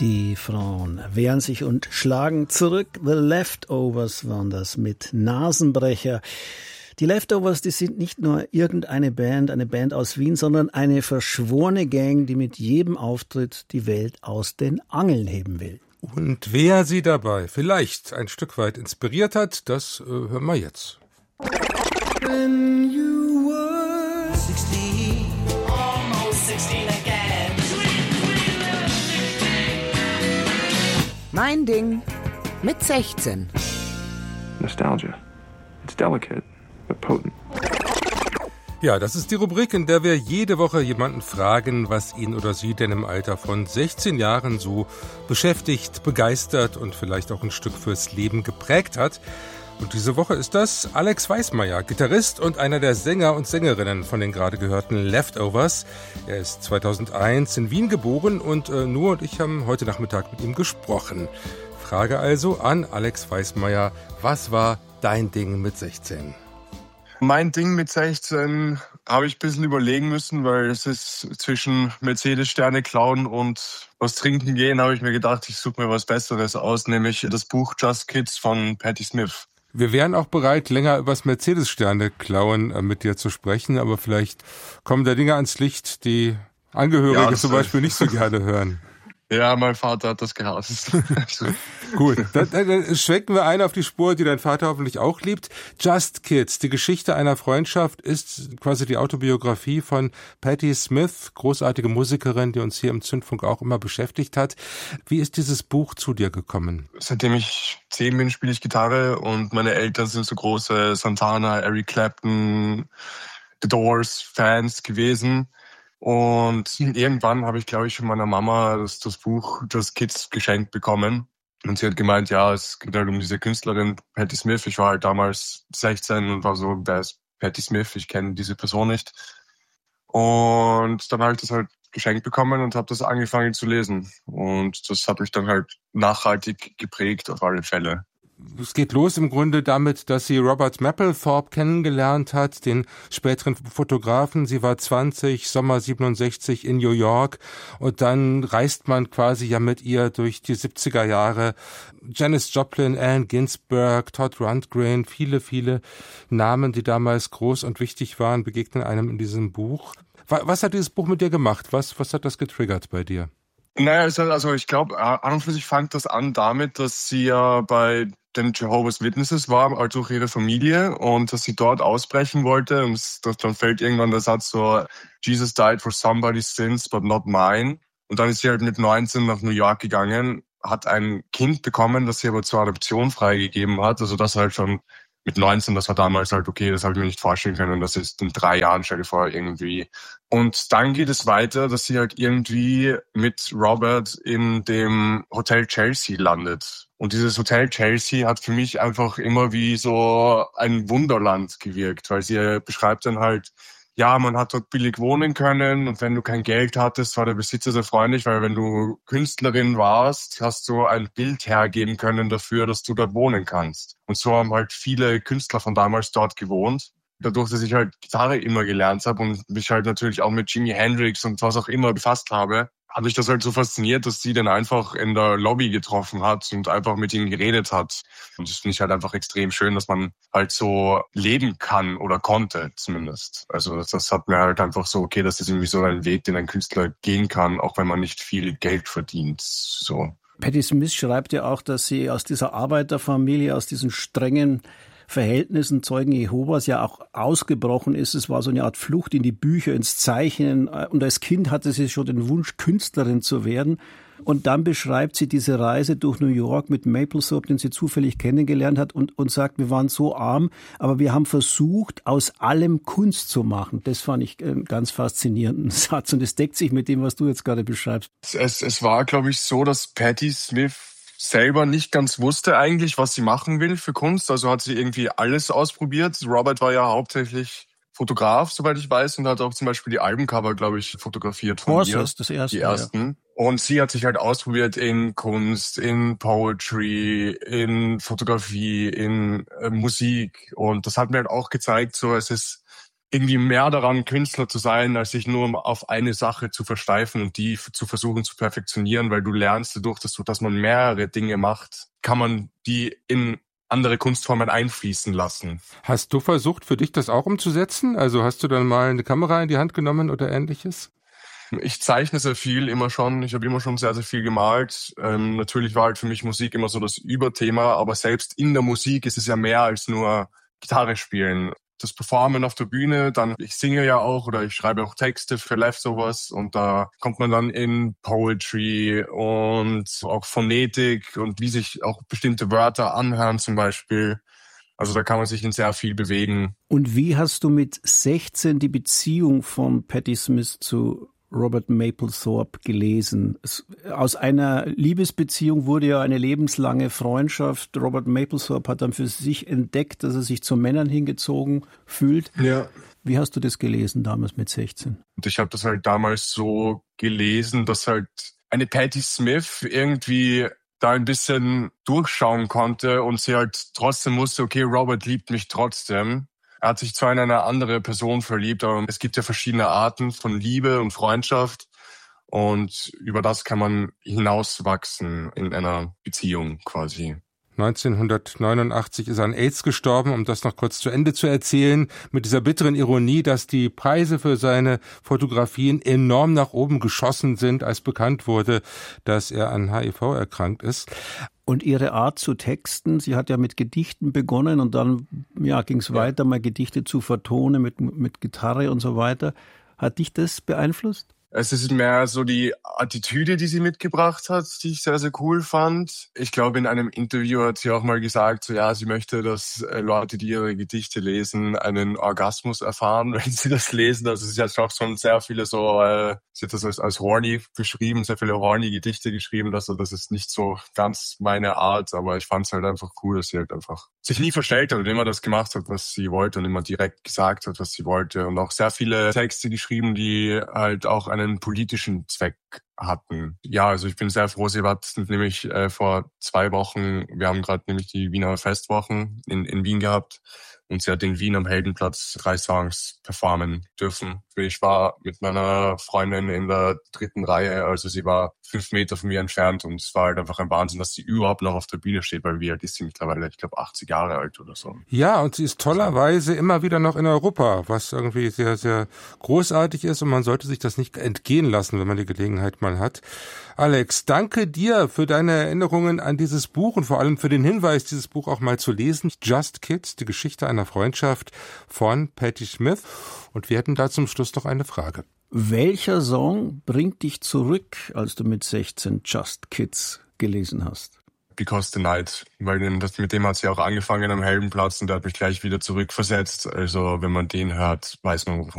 Die Frauen wehren sich und schlagen zurück. The Leftovers waren das mit Nasenbrecher. Die Leftovers, die sind nicht nur irgendeine Band, eine Band aus Wien, sondern eine verschworene Gang, die mit jedem Auftritt die Welt aus den Angeln heben will. Und wer sie dabei vielleicht ein Stück weit inspiriert hat, das hören wir jetzt. When you were 16, almost 16 again. Mein Ding mit 16. Nostalgia. It's delicate, but potent. Ja, das ist die Rubrik, in der wir jede Woche jemanden fragen, was ihn oder sie denn im Alter von 16 Jahren so beschäftigt, begeistert und vielleicht auch ein Stück fürs Leben geprägt hat. Und diese Woche ist das Alex Weismeier, Gitarrist und einer der Sänger und Sängerinnen von den gerade gehörten Leftovers. Er ist 2001 in Wien geboren und Nur und ich haben heute Nachmittag mit ihm gesprochen. Frage also an Alex Weismeier, was war dein Ding mit 16? Mein Ding mit 16 habe ich ein bisschen überlegen müssen, weil es ist zwischen Mercedes-Sterne klauen und was trinken gehen, habe ich mir gedacht, ich suche mir was Besseres aus, nämlich das Buch Just Kids von Patti Smith. Wir wären auch bereit, länger übers Mercedes-Sterne klauen mit dir zu sprechen, aber vielleicht kommen da Dinge ans Licht, die Angehörige zum Beispiel nicht so gerne hören. Ja, mein Vater hat das gehasst. Gut, dann schwenken wir ein auf die Spur, die dein Vater hoffentlich auch liebt. Just Kids, die Geschichte einer Freundschaft, ist quasi die Autobiografie von Patti Smith, großartige Musikerin, die uns hier im Zündfunk auch immer beschäftigt hat. Wie ist dieses Buch zu dir gekommen? Seitdem ich 10 bin, spiele ich Gitarre und meine Eltern sind so große Santana, Eric Clapton, The Doors Fans gewesen. Und irgendwann habe ich, glaube ich, von meiner Mama das Buch Just Kids geschenkt bekommen. Und sie hat gemeint, ja, es geht halt um diese Künstlerin Patti Smith. Ich war halt damals 16 und war so, wer ist Patti Smith? Ich kenne diese Person nicht. Und dann habe ich das halt geschenkt bekommen und habe das angefangen zu lesen. Und das hat mich dann halt nachhaltig geprägt, auf alle Fälle. Es geht los im Grunde damit, dass sie Robert Mapplethorpe kennengelernt hat, den späteren Fotografen. Sie war 20, Sommer 67 in New York und dann reist man quasi ja mit ihr durch die 70er Jahre. Janis Joplin, Allen Ginsberg, Todd Rundgren, viele, viele Namen, die damals groß und wichtig waren, begegnen einem in diesem Buch. Was hat dieses Buch mit dir gemacht? Was hat das getriggert bei dir? Naja, also ich glaube, an und für sich fängt das an damit, dass sie ja bei den Jehovah's Witnesses war, also durch ihre Familie, und dass sie dort ausbrechen wollte. Und dann fällt irgendwann der Satz so, Jesus died for somebody's sins, but not mine. Und dann ist sie halt mit 19 nach New York gegangen, hat ein Kind bekommen, das sie aber zur Adoption freigegeben hat. Also das halt schon mit 19, das war damals halt okay, das habe ich mir nicht vorstellen können. Das ist in 3 Jahren, stell dir vor, irgendwie. Und dann geht es weiter, dass sie halt irgendwie mit Robert in dem Hotel Chelsea landet. Und dieses Hotel Chelsea hat für mich einfach immer wie so ein Wunderland gewirkt, weil sie beschreibt dann halt, ja, man hat dort billig wohnen können und wenn du kein Geld hattest, war der Besitzer sehr freundlich, weil wenn du Künstlerin warst, hast du ein Bild hergeben können dafür, dass du dort wohnen kannst. Und so haben halt viele Künstler von damals dort gewohnt. Dadurch, dass ich halt Gitarre immer gelernt habe und mich halt natürlich auch mit Jimi Hendrix und was auch immer befasst habe, hat mich das halt so fasziniert, dass sie den einfach in der Lobby getroffen hat und einfach mit ihm geredet hat. Und das finde ich halt einfach extrem schön, dass man halt so leben kann oder konnte zumindest. Also das hat mir halt einfach so, okay, das ist irgendwie so ein Weg, den ein Künstler gehen kann, auch wenn man nicht viel Geld verdient. So. Patti Smith schreibt ja auch, dass sie aus dieser Arbeiterfamilie, aus diesen strengen Verhältnissen Zeugen Jehovas ja auch ausgebrochen ist. Es war so eine Art Flucht in die Bücher, ins Zeichnen. Und als Kind hatte sie schon den Wunsch, Künstlerin zu werden. Und dann beschreibt sie diese Reise durch New York mit Mapplethorpe, den sie zufällig kennengelernt hat, und sagt, wir waren so arm, aber wir haben versucht, aus allem Kunst zu machen. Das fand ich einen ganz faszinierenden Satz. Und es deckt sich mit dem, was du jetzt gerade beschreibst. Es war, glaube ich, so, dass Patti Smith selber nicht ganz wusste eigentlich, was sie machen will für Kunst. Also hat sie irgendwie alles ausprobiert. Robert war ja hauptsächlich Fotograf, soweit ich weiß, und hat auch zum Beispiel die Albencover, glaube ich, fotografiert von Horses, das erste, die ersten. Ja. Und sie hat sich halt ausprobiert in Kunst, in Poetry, in Fotografie, in Musik. Und das hat mir halt auch gezeigt, so es ist irgendwie mehr daran, Künstler zu sein, als sich nur auf eine Sache zu versteifen und die zu versuchen zu perfektionieren, weil du lernst dadurch, dass man mehrere Dinge macht, kann man die in andere Kunstformen einfließen lassen. Hast du versucht, für dich das auch umzusetzen? Also hast du dann mal eine Kamera in die Hand genommen oder Ähnliches? Ich zeichne sehr viel, immer schon. Ich habe immer schon sehr, sehr viel gemalt. Natürlich war halt für mich Musik immer so das Überthema, aber selbst in der Musik ist es ja mehr als nur Gitarre spielen. Das Performen auf der Bühne, dann ich singe ja auch oder ich schreibe auch Texte für Leftovers und da kommt man dann in Poetry und auch Phonetik und wie sich auch bestimmte Wörter anhören zum Beispiel. Also da kann man sich in sehr viel bewegen. Und wie hast du mit 16 die Beziehung von Patti Smith zu Robert Mapplethorpe gelesen? Aus einer Liebesbeziehung wurde ja eine lebenslange Freundschaft. Robert Mapplethorpe hat dann für sich entdeckt, dass er sich zu Männern hingezogen fühlt. Ja. Wie hast du das gelesen damals mit 16? Und ich habe das halt damals so gelesen, dass halt eine Patti Smith irgendwie da ein bisschen durchschauen konnte und sie halt trotzdem wusste, okay, Robert liebt mich trotzdem. Er hat sich zwar in eine andere Person verliebt, aber es gibt ja verschiedene Arten von Liebe und Freundschaft und über das kann man hinauswachsen in einer Beziehung quasi. 1989 ist er an AIDS gestorben, um das noch kurz zu Ende zu erzählen, mit dieser bitteren Ironie, dass die Preise für seine Fotografien enorm nach oben geschossen sind, als bekannt wurde, dass er an HIV erkrankt ist. Und ihre Art zu texten, sie hat ja mit Gedichten begonnen und dann ging es weiter, mal Gedichte zu vertonen mit Gitarre und so weiter. Hat dich das beeinflusst? Es ist mehr so die Attitüde, die sie mitgebracht hat, die ich sehr, sehr cool fand. Ich glaube, in einem Interview hat sie auch mal gesagt, so ja, sie möchte, dass Leute, die ihre Gedichte lesen, einen Orgasmus erfahren, wenn sie das lesen. Also sie hat auch schon sehr viele so, sie hat das als horny beschrieben, sehr viele horny Gedichte geschrieben. Also das ist nicht so ganz meine Art, aber ich fand es halt einfach cool, dass sie halt einfach sich nie verstellt hat und immer das gemacht hat, was sie wollte und immer direkt gesagt hat, was sie wollte. Und auch sehr viele Texte geschrieben, die halt auch einen politischen Zweck hatten. Ja, also ich bin sehr froh, sie hat nämlich vor 2 Wochen, wir haben gerade nämlich die Wiener Festwochen in Wien gehabt und sie hat in Wien am Heldenplatz 3 Songs performen dürfen. Ich war mit meiner Freundin in der 3. Reihe, also sie war 5 Meter von mir entfernt und es war halt einfach ein Wahnsinn, dass sie überhaupt noch auf der Bühne steht, weil wie alt ist sie mittlerweile? Ich glaube 80 Jahre alt oder so. Ja, und sie ist tollerweise immer wieder noch in Europa, was irgendwie sehr, sehr großartig ist und man sollte sich das nicht entgehen lassen, wenn man die Gelegenheit mal hat. Alex, danke dir für deine Erinnerungen an dieses Buch und vor allem für den Hinweis, dieses Buch auch mal zu lesen. Just Kids, die Geschichte einer Freundschaft von Patti Smith. Und wir hätten da zum Schluss noch eine Frage. Welcher Song bringt dich zurück, als du mit 16 Just Kids gelesen hast? Because the Night, weil mit dem hat sie auch angefangen am Heldenplatz und der hat mich gleich wieder zurückversetzt. Also wenn man den hört, weiß man,